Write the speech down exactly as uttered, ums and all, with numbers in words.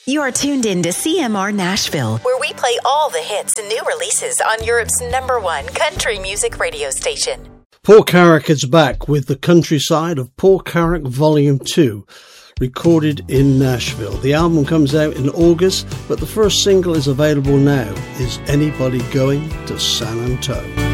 You are tuned in to C M R Nashville, where we play all the hits and new releases on Europe's number one country music radio station. Paul Carrack is back with the countryside of Paul Carrack Volume two, recorded in Nashville. The album comes out in August, but the first single is available now, Is Anybody Going to San Antonio?